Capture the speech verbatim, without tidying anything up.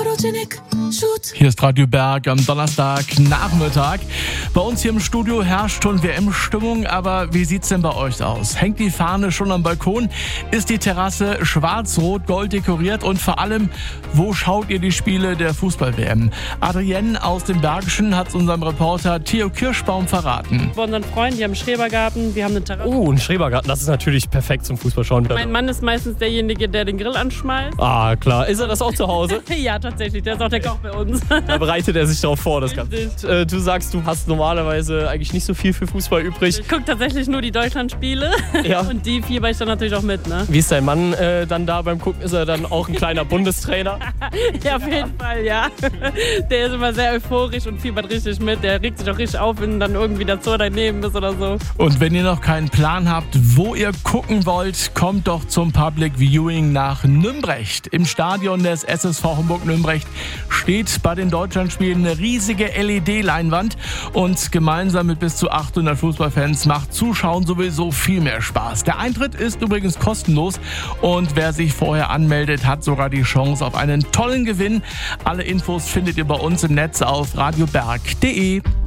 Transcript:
Photogenic Shoot. Hier ist Radio Berg am Donnerstagnachmittag. Bei uns hier im Studio herrscht schon W M-Stimmung, aber wie sieht's denn bei euch aus? Hängt die Fahne schon am Balkon? Ist die Terrasse schwarz-rot-gold dekoriert? Und vor allem, wo schaut ihr die Spiele der Fußball-W M? Adrienne aus dem Bergischen hat unserem Reporter Theo Kirschbaum verraten. Bei unseren Freunden, die haben einen Schrebergarten, wir haben eine Terrasse. Oh, ein Schrebergarten, das ist natürlich perfekt zum Fußballschauen. Mein Mann ist meistens derjenige, der den Grill anschmeißt. Ah, klar. Ist er das auch zu Hause? Ja, tatsächlich, der ist auch der Koch bei uns. Da bereitet er sich darauf vor, das Ganze. Richtig. Äh, du sagst, du hast normalerweise eigentlich nicht so viel für Fußball übrig. Ich gucke tatsächlich nur die Deutschlandspiele Ja. und die fieber ich dann natürlich auch mit, ne? Wie ist dein Mann äh, dann da beim Gucken? Ist er dann auch ein kleiner Bundestrainer? Ja, auf jeden Fall, ja. Der ist immer sehr euphorisch und fiebert richtig mit. Der regt sich auch richtig auf, wenn dann irgendwie der Tor daneben ist oder so. Und wenn ihr noch keinen Plan habt, wo ihr gucken wollt, kommt doch zum Public Viewing nach Nümbrecht. Im Stadion des S S V Homburg-Nümbrecht steht bei den Deutschlandspielen eine riesige L E D-Leinwand und gemeinsam mit bis zu achthundert Fußballfans macht Zuschauen sowieso viel mehr Spaß. Der Eintritt ist übrigens kostenlos und wer sich vorher anmeldet, hat sogar die Chance auf einen tollen Gewinn. Alle Infos findet ihr bei uns im Netz auf radioberg punkt de.